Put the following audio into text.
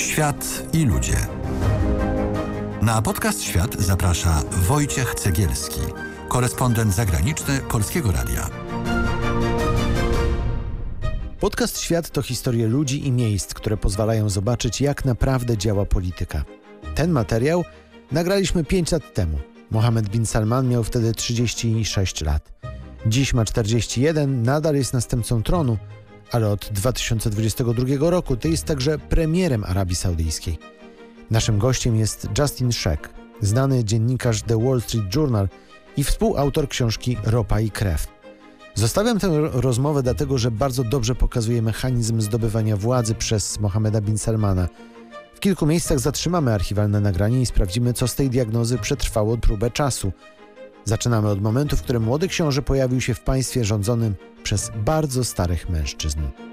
Świat i ludzie. Na podcast Świat zaprasza Wojciech Cegielski, korespondent zagraniczny Polskiego Radia. Podcast Świat to historie ludzi i miejsc, które pozwalają zobaczyć, jak naprawdę działa polityka. Ten materiał nagraliśmy 5 lat temu. Mohammed bin Salman miał wtedy 36 lat. Dziś ma 41, nadal jest następcą tronu, ale od 2022 roku to jest także premierem Arabii Saudyjskiej. Naszym gościem jest Justin Sheikh, znany dziennikarz The Wall Street Journal i współautor książki Ropa i krew. Zostawiam tę rozmowę dlatego, że bardzo dobrze pokazuje mechanizm zdobywania władzy przez Mohammeda bin Salmana. W kilku miejscach zatrzymamy archiwalne nagranie i sprawdzimy, co z tej diagnozy przetrwało próbę czasu. Zaczynamy od momentu, w którym młody książę pojawił się w państwie rządzonym przez bardzo starych mężczyzn.